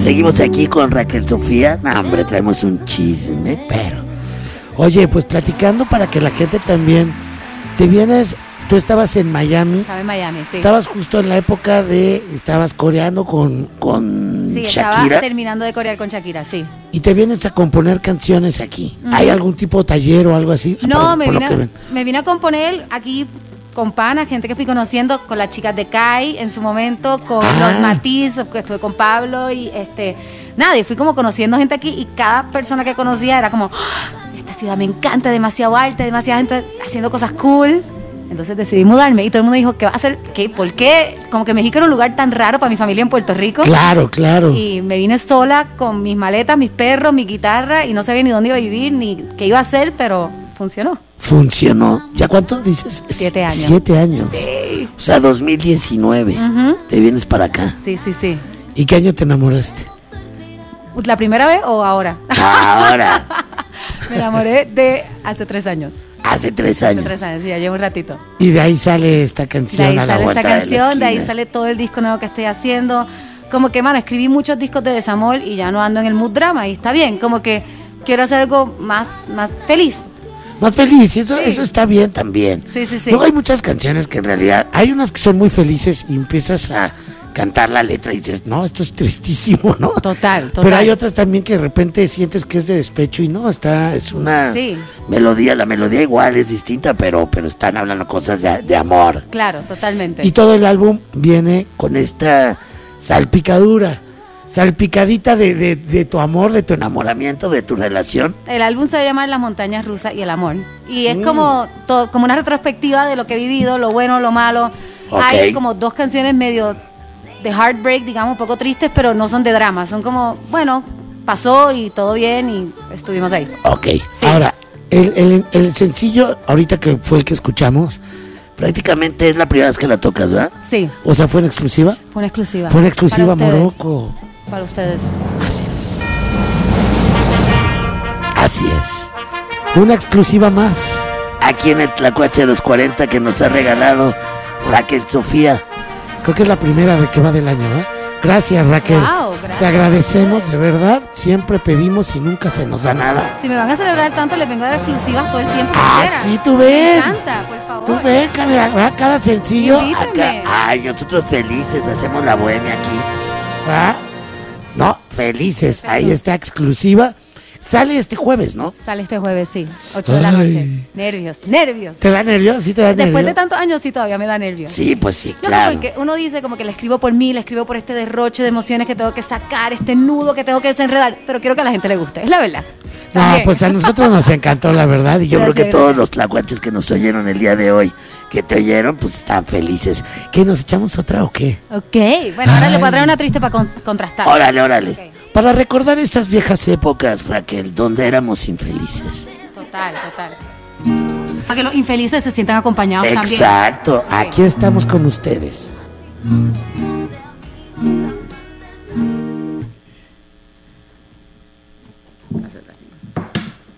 Seguimos aquí con Raquel Sofía. No, hombre, traemos un chisme, pero... Oye, pues platicando para que la gente también... Te vienes... Tú estabas en Miami. Estaba en Miami, sí. Estabas justo en la época de... Estabas coreando con sí, Shakira. Estaba terminando de corear con Shakira, sí. Y te vienes a componer canciones aquí. ¿Hay algún tipo de taller o algo así? No, me vine a componer aquí con pana, gente que fui conociendo, con las chicas de Kai en su momento, con los Matiz, que estuve con Pablo y nada, y fui como conociendo gente aquí y cada persona que conocía era como, esta ciudad me encanta, demasiado arte, demasiada gente haciendo cosas cool. Entonces decidí mudarme y todo el mundo dijo, ¿qué va a hacer? ¿Qué? ¿Por qué? Como que México era un lugar tan raro para mi familia en Puerto Rico. Claro, claro. Y me vine sola con mis maletas, mis perros, mi guitarra y no sabía ni dónde iba a vivir ni qué iba a hacer, pero funcionó. Funcionó. ¿Ya cuánto dices? 7 años. 7 años. Sí. O sea, 2019. Te vienes para acá. Sí, sí, sí. ¿Y qué año te enamoraste? ¿La primera vez o ahora? Ahora. Me enamoré de hace 3 años. Hace 3 años. Hace 3 años, sí, ya llevo un ratito. Y de ahí sale esta canción. De ahí sale esta canción, de ahí sale todo el disco nuevo que estoy haciendo. Como que, mano, escribí muchos discos de desamor y ya no ando en el mood drama y está bien. Como que quiero hacer algo más feliz. Más feliz, y eso, Sí. eso está bien también. Sí, sí, sí. Luego hay muchas canciones que en realidad, hay unas que son muy felices y empiezas a cantar la letra y dices, no, esto es tristísimo, ¿no? Total. Pero hay otras también que de repente sientes que es de despecho y no, es una Sí. melodía, la melodía igual es distinta, pero están hablando cosas de amor. Claro, totalmente. Y todo el álbum viene con esta salpicadita de tu amor, de tu enamoramiento, de tu relación. El álbum se llama Las montañas rusas y el amor. Y es como una retrospectiva de lo que he vivido, lo bueno, lo malo. Ok. Hay como 2 canciones medio de heartbreak, digamos, un poco tristes, pero no son de drama. Son como, bueno, pasó y todo bien y estuvimos ahí. Ok, Sí. ahora, el sencillo, ahorita que fue el que escuchamos, prácticamente es la primera vez que la tocas, ¿verdad? Sí, O sea, ¿fue en exclusiva? fue una exclusiva. Fue una exclusiva Para ustedes. Morocco. Para ustedes. Así es. Así es. Una exclusiva más. Aquí en el Tlacuache de los 40 que nos ha regalado Raquel Sofía. Creo que es la primera de que va del año, ¿eh? Gracias, Raquel. Wow, gracias. Te agradecemos, de verdad. Siempre pedimos y nunca se nos da nada. Si me van a celebrar tanto, les vengo a dar exclusivas todo el tiempo que quieran. Sí, tú ven. Me encanta, por favor. Tú ven, cada sencillo. Invítame. Ay, nosotros felices, hacemos la bohemia aquí. ¿Ah? No, felices. Ahí está exclusiva. Sale este jueves, ¿no? Sale este jueves, sí, 8 de la noche. Nervios. ¿Te da nervios? ¿Sí te da nervios? Después de tantos años, sí, todavía me da nervios. Sí, pues sí, No, claro. porque uno dice como que le escribo por mí, le escribo por este derroche de emociones que tengo que sacar, este nudo que tengo que desenredar, pero quiero que a la gente le guste, es la verdad. No, También. pues a nosotros nos encantó, la verdad, y yo Gracias, creo que todos gracias. los tlacuaches que nos oyeron el día de hoy, que te oyeron, pues están felices. ¿Qué, nos echamos otra o qué? Ok, bueno, ahora le voy a traer una triste para contrastar. Órale. Ok. Para recordar estas viejas épocas, Raquel, donde éramos infelices. Total. Para que los infelices se sientan acompañados también. Exacto, Ok. aquí estamos con ustedes.